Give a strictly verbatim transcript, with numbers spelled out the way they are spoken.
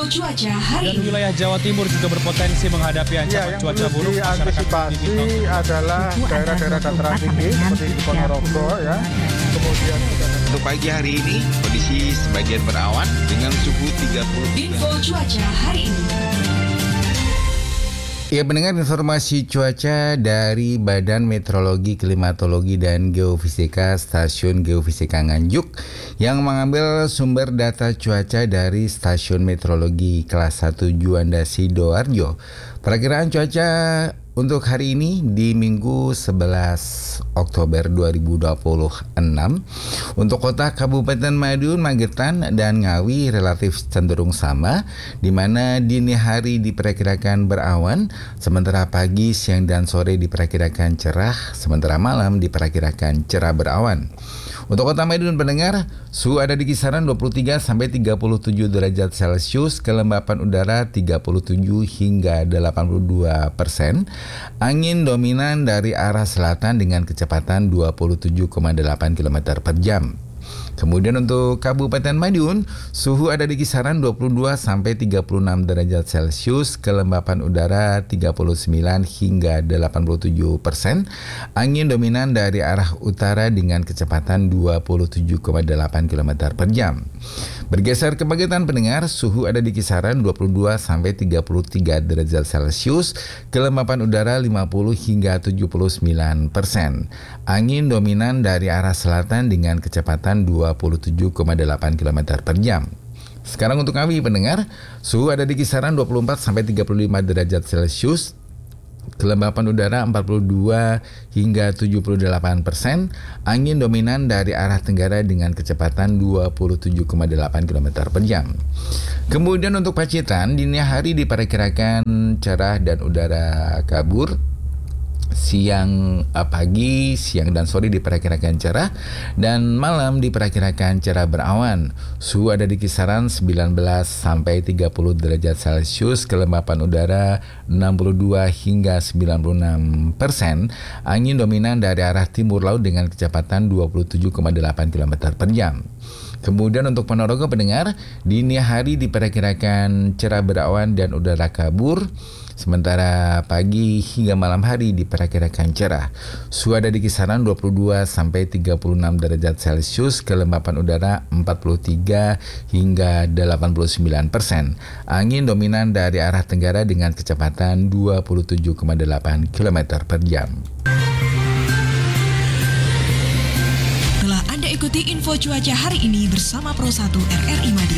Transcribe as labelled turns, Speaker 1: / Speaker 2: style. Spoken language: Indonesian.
Speaker 1: cuaca hari
Speaker 2: Dan
Speaker 1: ini.
Speaker 2: wilayah Jawa Timur juga berpotensi menghadapi
Speaker 3: Ya,
Speaker 2: ancaman
Speaker 3: yang
Speaker 2: cuaca
Speaker 3: perlu
Speaker 2: buruk. Masyarakat
Speaker 3: diantisipasi
Speaker 2: diminta
Speaker 3: adalah daerah-daerah dataran tinggi seperti di Ponorogo ya. Kemudian
Speaker 4: Untuk pagi hari ini, kondisi sebagian berawan dengan suhu tiga puluh tiga.
Speaker 1: Info cuaca hari ini.
Speaker 5: Ya, mendengar informasi cuaca dari Badan Meteorologi, Klimatologi, dan Geofisika Stasiun Geofisika Nganjuk yang mengambil sumber data cuaca dari Stasiun Meteorologi Kelas satu Juanda Sidoarjo. Perakiraan cuaca untuk hari ini di Minggu sebelas Oktober dua ribu dua puluh enam untuk kota Kabupaten Madiun, Magetan, dan Ngawi relatif cenderung sama, di mana dini hari diperkirakan berawan, sementara pagi, siang, dan sore diperkirakan cerah, sementara malam diperkirakan cerah berawan. Untuk kota Madiun pendengar, suhu ada di kisaran dua puluh tiga sampai tiga puluh tujuh derajat Celcius, kelembapan udara tiga puluh tujuh hingga delapan puluh dua persen, angin dominan dari arah selatan dengan kecepatan dua puluh tujuh koma delapan kilometer per jam. Kemudian untuk Kabupaten Madiun, suhu ada di kisaran dua puluh dua sampai tiga puluh enam derajat Celcius, kelembapan udara tiga puluh sembilan hingga delapan puluh tujuh persen, angin dominan dari arah utara dengan kecepatan dua puluh tujuh koma delapan kilometer per jam. Bergeser ke Magetan pendengar, suhu ada di kisaran dua puluh dua sampai tiga puluh tiga derajat Celcius, kelembapan udara lima puluh hingga tujuh puluh sembilan persen. Angin dominan dari arah selatan dengan kecepatan dua puluh tujuh koma delapan kilometer per jam. Sekarang untuk Ngawi pendengar, suhu ada di kisaran dua puluh empat sampai tiga puluh lima derajat Celcius, kelembapan udara empat puluh dua hingga tujuh puluh delapan persen, angin dominan dari arah tenggara dengan kecepatan dua puluh tujuh koma delapan kilometer per jam. Kemudian untuk Pacitan, dini hari diperkirakan cerah dan udara kabur. Siang, pagi, siang dan sore diperkirakan cerah, dan malam diperkirakan cerah berawan. Suhu ada di kisaran sembilan belas sampai tiga puluh derajat Celcius, kelembapan udara enam puluh dua hingga sembilan puluh enam persen, angin dominan dari arah timur laut dengan kecepatan dua puluh tujuh koma delapan kilometer per jam. Kemudian untuk Ponorogo pendengar, dini hari diperkirakan cerah berawan dan udara kabur, sementara pagi hingga malam hari diperkirakan cerah. Suhu ada di kisaran dua puluh dua sampai tiga puluh enam derajat Celcius, kelembapan udara empat puluh tiga hingga delapan puluh sembilan persen. Angin dominan dari arah tenggara dengan kecepatan dua puluh tujuh koma delapan kilometer per jam.
Speaker 1: Telah Anda ikuti info cuaca hari ini bersama Pro satu R R I Madiun.